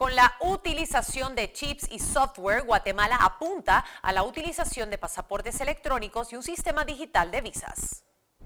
Con la utilización de chips y software, Guatemala apunta a la utilización de pasaportes electrónicos y un sistema digital de visas.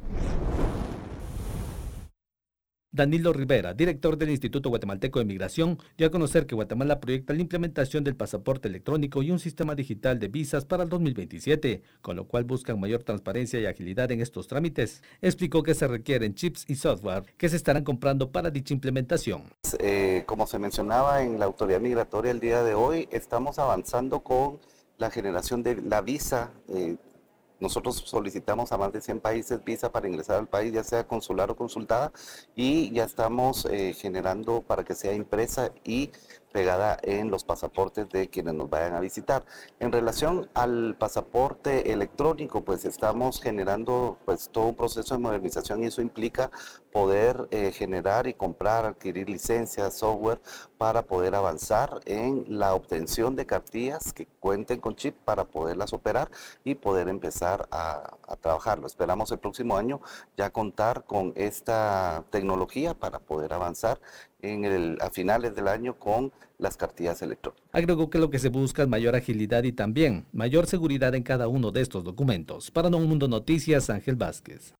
Danilo Rivera, director del Instituto Guatemalteco de Migración, dio a conocer que Guatemala proyecta la implementación del pasaporte electrónico y un sistema digital de visas para el 2027, con lo cual buscan mayor transparencia y agilidad en estos trámites. Explicó que se requieren chips y software que se estarán comprando para dicha implementación. Como se mencionaba en la autoridad migratoria el día de hoy, estamos avanzando con la generación de la visa. Nosotros solicitamos a más de 100 países visa para ingresar al país, ya sea consular o consultada, y ya estamos generando para que sea impresa y pegada en los pasaportes de quienes nos vayan a visitar. En relación al pasaporte electrónico, pues estamos generando pues todo un proceso de modernización y eso implica poder generar y comprar, adquirir licencias, software para poder avanzar en la obtención de cartillas que cuenten con chip para poderlas operar y poder empezar a trabajarlo. Esperamos el próximo año ya contar con esta tecnología para poder avanzar a finales del año con las cartillas electrónicas. Agregó que lo que se busca es mayor agilidad y también mayor seguridad en cada uno de estos documentos. Para Nuevo Mundo Noticias, Ángel Vázquez.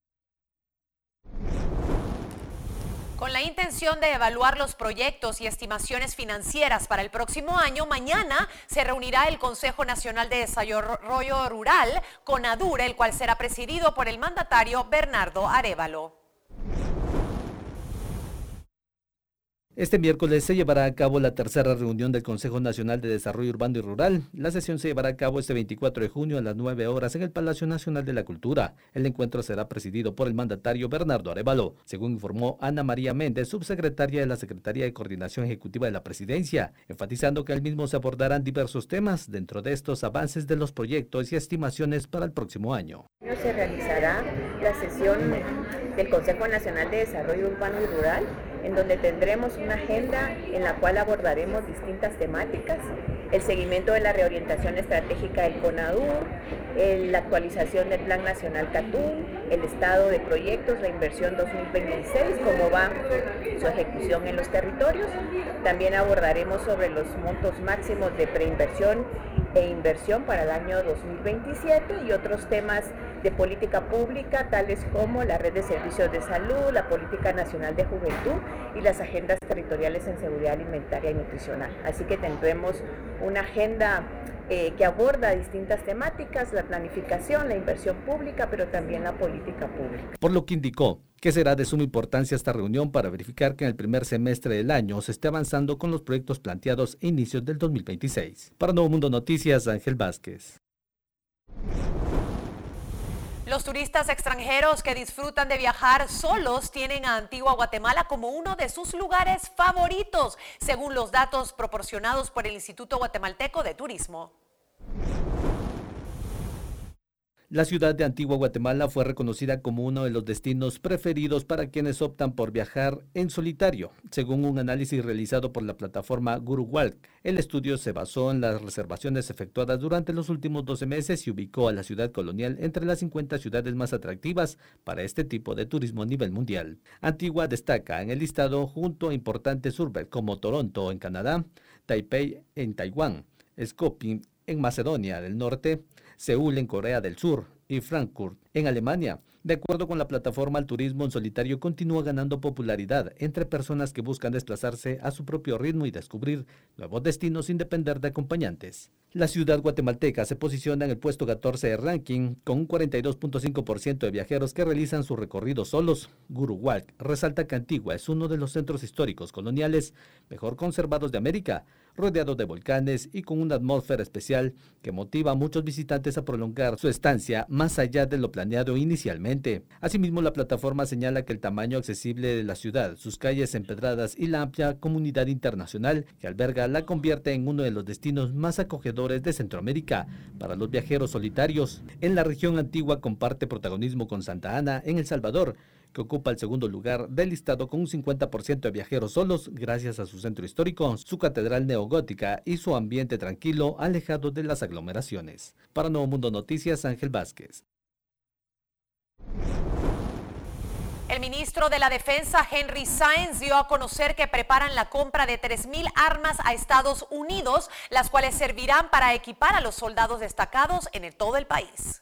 Con la intención de evaluar los proyectos y estimaciones financieras para el próximo año, mañana se reunirá el Consejo Nacional de Desarrollo Rural, CONADUR, el cual será presidido por el mandatario Bernardo Arévalo. Este miércoles se llevará a cabo la tercera reunión del Consejo Nacional de Desarrollo Urbano y Rural. La sesión se llevará a cabo este 24 de junio a las 9 horas en el Palacio Nacional de la Cultura. El encuentro será presidido por el mandatario Bernardo Arévalo, según informó Ana María Méndez, subsecretaria de la Secretaría de Coordinación Ejecutiva de la Presidencia, enfatizando que al mismo se abordarán diversos temas, dentro de estos avances de los proyectos y estimaciones para el próximo año. Se realizará la sesión del Consejo Nacional de Desarrollo Urbano y Rural, en donde tendremos una agenda en la cual abordaremos distintas temáticas: el seguimiento de la reorientación estratégica del CONADUR, la actualización del Plan Nacional CATUM, el estado de proyectos, la inversión 2026, cómo va su ejecución en los territorios. También abordaremos sobre los montos máximos de preinversión e inversión para el año 2027 y otros temas de política pública, tales como la red de servicios de salud, la política nacional de juventud y las agendas territoriales en seguridad alimentaria y nutricional. Así que tendremos una agenda que aborda distintas temáticas: la planificación, la inversión pública, pero también la política pública. Por lo que indicó que será de suma importancia esta reunión para verificar que en el primer semestre del año se esté avanzando con los proyectos planteados a inicios del 2026. Para Nuevo Mundo Noticias, Ángel Vázquez. Los turistas extranjeros que disfrutan de viajar solos tienen a Antigua Guatemala como uno de sus lugares favoritos, según los datos proporcionados por el Instituto Guatemalteco de Turismo. La ciudad de Antigua Guatemala fue reconocida como uno de los destinos preferidos para quienes optan por viajar en solitario, según un análisis realizado por la plataforma GuruWalk. El estudio se basó en las reservaciones efectuadas durante los últimos 12 meses y ubicó a la ciudad colonial entre las 50 ciudades más atractivas para este tipo de turismo a nivel mundial. Antigua destaca en el listado junto a importantes urbes como Toronto en Canadá, Taipei en Taiwán, Skopje en Macedonia del Norte, Seúl en Corea del Sur y Frankfurt en Alemania. De acuerdo con la plataforma, el turismo en solitario continúa ganando popularidad entre personas que buscan desplazarse a su propio ritmo y descubrir nuevos destinos sin depender de acompañantes. La ciudad guatemalteca se posiciona en el puesto 14 de ranking con un 42.5% de viajeros que realizan su recorrido solos. GuruWalk resalta que Antigua es uno de los centros históricos coloniales mejor conservados de América, rodeado de volcanes y con una atmósfera especial que motiva a muchos visitantes a prolongar su estancia más allá de lo planeado inicialmente. Asimismo, la plataforma señala que el tamaño accesible de la ciudad, sus calles empedradas y la amplia comunidad internacional que alberga la convierte en uno de los destinos más acogedores de Centroamérica para los viajeros solitarios. En la región Antigua comparte protagonismo con Santa Ana en El Salvador, que ocupa el segundo lugar del listado con un 50% de viajeros solos gracias a su centro histórico, su catedral neogótica y su ambiente tranquilo alejado de las aglomeraciones. Para Nuevo Mundo Noticias, Ángel Vázquez. El ministro de la Defensa, Henry Sáenz, dio a conocer que preparan la compra de 3,000 armas a Estados Unidos, las cuales servirán para equipar a los soldados destacados en todo el país.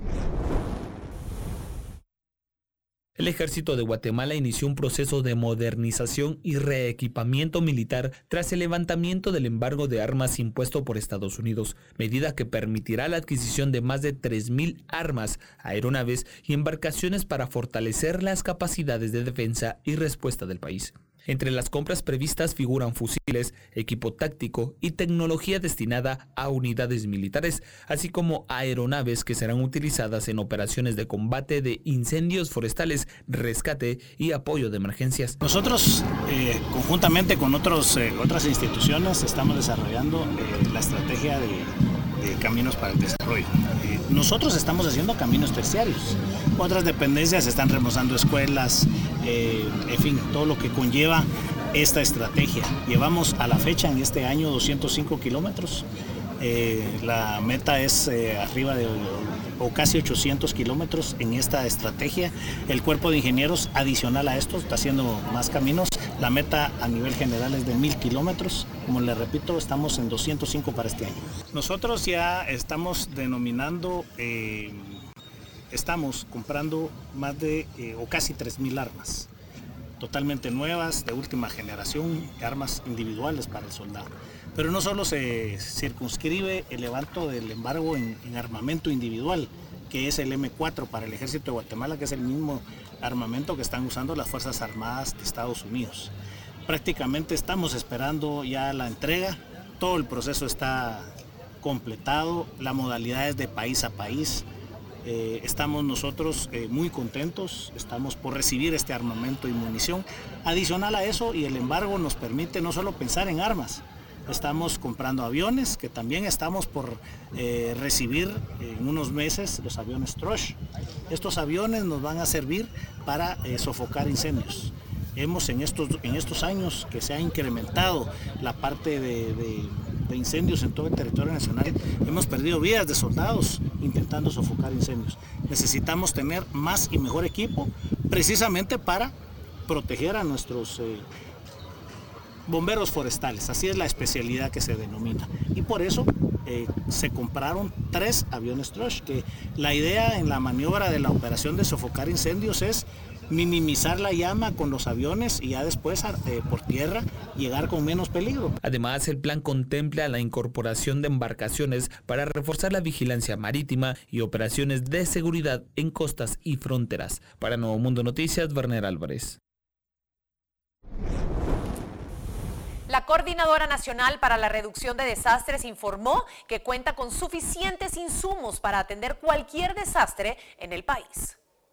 El ejército de Guatemala inició un proceso de modernización y reequipamiento militar tras el levantamiento del embargo de armas impuesto por Estados Unidos, medida que permitirá la adquisición de más de 3,000 armas, aeronaves y embarcaciones para fortalecer las capacidades de defensa y respuesta del país. Entre las compras previstas figuran fusiles, equipo táctico y tecnología destinada a unidades militares, así como aeronaves que serán utilizadas en operaciones de combate de incendios forestales, rescate y apoyo de emergencias. Nosotros, conjuntamente con otras instituciones, estamos desarrollando la estrategia de caminos para el desarrollo. Nosotros estamos haciendo caminos terciarios. Otras dependencias están remozando escuelas, en fin, todo lo que conlleva esta estrategia. Llevamos a la fecha en este año 205 kilómetros. La meta es arriba de o casi 800 kilómetros en esta estrategia. El cuerpo de ingenieros adicional a esto está haciendo más caminos. La meta a nivel general es de 1,000 kilómetros. Como les repito, estamos en 205 para este año. Nosotros ya estamos denominando, estamos comprando más de o casi 3,000 armas. Totalmente nuevas, de última generación, armas individuales para el soldado. Pero no solo se circunscribe el levanto del embargo en armamento individual, que es el M4 para el Ejército de Guatemala, que es el mismo armamento que están usando las Fuerzas Armadas de Estados Unidos. Prácticamente estamos esperando ya la entrega, todo el proceso está completado, la modalidad es de país a país. Estamos nosotros muy contentos, estamos por recibir este armamento y munición. Adicional a eso, y el embargo nos permite no solo pensar en armas, estamos comprando aviones, que también estamos por recibir en unos meses los aviones Trush. Estos aviones nos van a servir para sofocar incendios. Hemos en estos años que se ha incrementado la parte de incendios en todo el territorio nacional, hemos perdido vidas de soldados intentando sofocar incendios. Necesitamos tener más y mejor equipo precisamente para proteger a nuestros bomberos forestales, así es la especialidad que se denomina. Y por eso se compraron 3 aviones Trush, que la idea en la maniobra de la operación de sofocar incendios es minimizar la llama con los aviones y ya después por tierra llegar con menos peligro. Además, el plan contempla la incorporación de embarcaciones para reforzar la vigilancia marítima y operaciones de seguridad en costas y fronteras. Para Nuevo Mundo Noticias, Werner Álvarez. La Coordinadora Nacional para la Reducción de Desastres informó que cuenta con suficientes insumos para atender cualquier desastre en el país.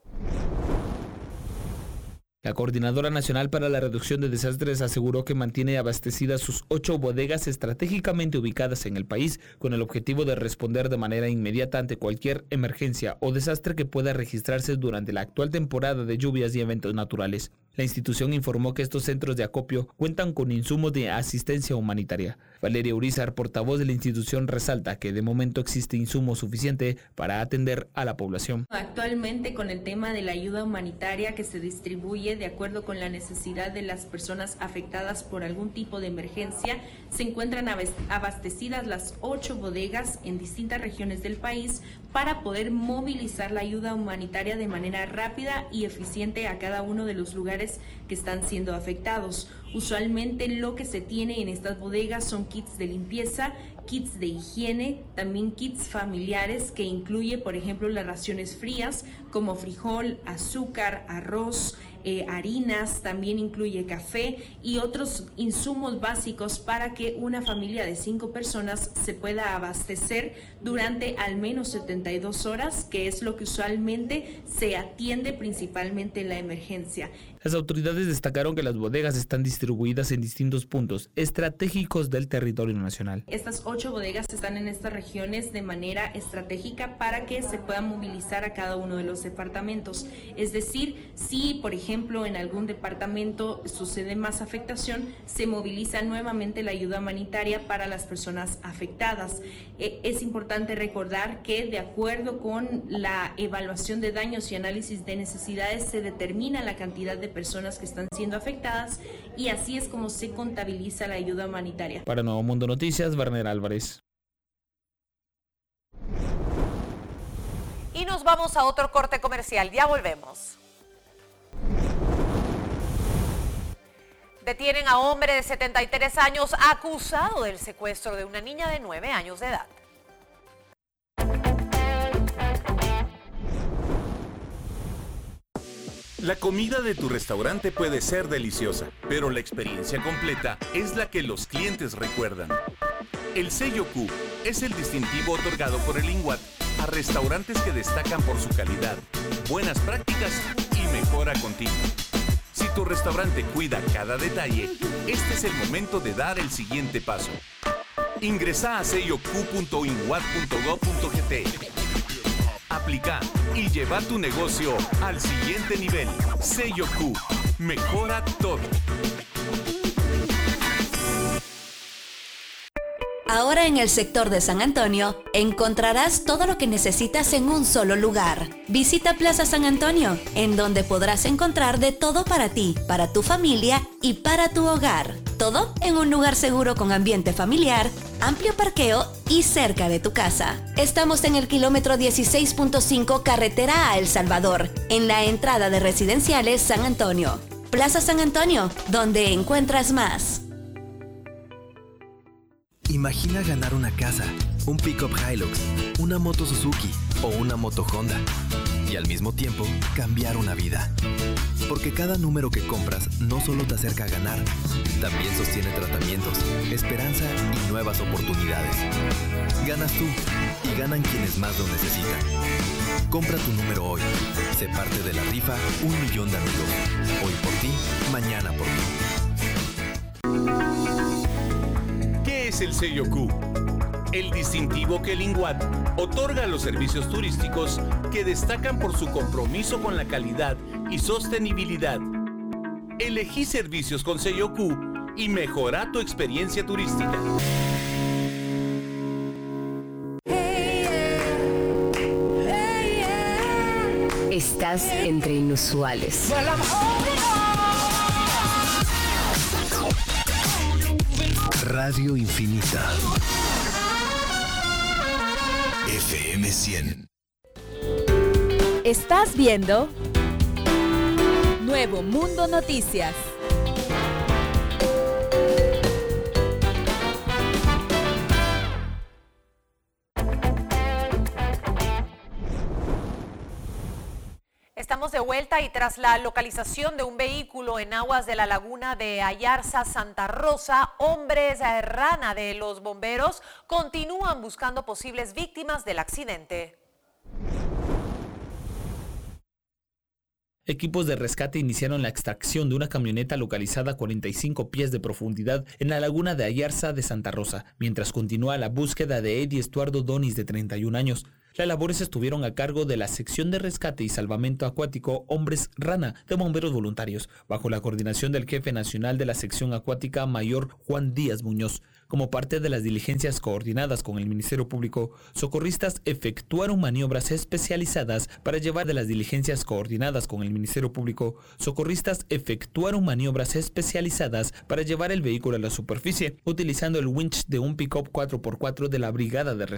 La Coordinadora Nacional para la Reducción de Desastres aseguró que mantiene abastecidas sus 8 bodegas estratégicamente ubicadas en el país con el objetivo de responder de manera inmediata ante cualquier emergencia o desastre que pueda registrarse durante la actual temporada de lluvias y eventos naturales. La institución informó que estos centros de acopio cuentan con insumos de asistencia humanitaria. Valeria Urizar, portavoz de la institución, resalta que de momento existe insumo suficiente para atender a la población. Actualmente, con el tema de la ayuda humanitaria que se distribuye de acuerdo con la necesidad de las personas afectadas por algún tipo de emergencia, se encuentran abastecidas las 8 bodegas en distintas regiones del país para poder movilizar la ayuda humanitaria de manera rápida y eficiente a cada uno de los lugares que están siendo afectados. Usualmente lo que se tiene en estas bodegas son kits de limpieza, kits de higiene, también kits familiares que incluye, por ejemplo, las raciones frías como frijol, azúcar, arroz, harinas, también incluye café y otros insumos básicos para que una familia de 5 personas se pueda abastecer durante al menos 72 horas, que es lo que usualmente se atiende principalmente en la emergencia. Las autoridades destacaron que las bodegas están distribuidas en distintos puntos estratégicos del territorio nacional. Estas 8 bodegas están en estas regiones de manera estratégica para que se pueda movilizar a cada uno de los departamentos. Es decir, si por ejemplo en algún departamento sucede más afectación, se moviliza nuevamente la ayuda humanitaria para las personas afectadas. Es importante recordar que de acuerdo con la evaluación de daños y análisis de necesidades se determina la cantidad de personas que están siendo afectadas y así es como se contabiliza la ayuda humanitaria. Para Nuevo Mundo Noticias, Werner Álvarez. Y nos vamos a otro corte comercial. Ya volvemos. Detienen a hombre de 73 años acusado del secuestro de una niña de 9 años de edad. La comida de tu restaurante puede ser deliciosa, pero la experiencia completa es la que los clientes recuerdan. El sello Q es el distintivo otorgado por el INWAT a restaurantes que destacan por su calidad, buenas prácticas y mejora continua. Si tu restaurante cuida cada detalle, este es el momento de dar el siguiente paso. Ingresa a selloq.inwat.gov.gt. Aplica y lleva tu negocio al siguiente nivel. Sello Q. Mejora todo. Ahora en el sector de San Antonio encontrarás todo lo que necesitas en un solo lugar. Visita Plaza San Antonio, en donde podrás encontrar de todo para ti, para tu familia y para tu hogar. Todo en un lugar seguro con ambiente familiar, amplio parqueo y cerca de tu casa. Estamos en el kilómetro 16.5 carretera a El Salvador, en la entrada de Residenciales San Antonio. Plaza San Antonio, donde encuentras más. Imagina ganar una casa, un pick-up Hilux, una moto Suzuki o una moto Honda y al mismo tiempo cambiar una vida. Porque cada número que compras no solo te acerca a ganar, también sostiene tratamientos, esperanza y nuevas oportunidades. Ganas tú y ganan quienes más lo necesitan. Compra tu número hoy. Sé parte de la rifa 1 millón de amigos. Hoy por ti, mañana por ti. ¿Qué es el sello Q? El distintivo que el INWAT otorga a los servicios turísticos que destacan por su compromiso con la calidad y sostenibilidad. Elegí servicios con sello Q y mejora tu experiencia turística. Estás entre inusuales. Radio Infinita. FM 100. Estás viendo Nuevo Mundo Noticias. Estamos de vuelta y tras la localización de un vehículo en aguas de la laguna de Ayarza, Santa Rosa, hombres rana de los bomberos continúan buscando posibles víctimas del accidente. Equipos de rescate iniciaron la extracción de una camioneta localizada a 45 pies de profundidad en la laguna de Ayarza de Santa Rosa, mientras continúa la búsqueda de Eddie Estuardo Donis, de 31 años. Las labores estuvieron a cargo de la Sección de Rescate y Salvamento Acuático Hombres Rana de Bomberos Voluntarios, bajo la coordinación del jefe nacional de la sección acuática, Mayor Juan Díaz Muñoz. Como parte de las diligencias coordinadas con el Ministerio Público, socorristas efectuaron maniobras especializadas para llevar el vehículo a la superficie, utilizando el winch de un pick-up 4x4 de la Brigada de Rescate.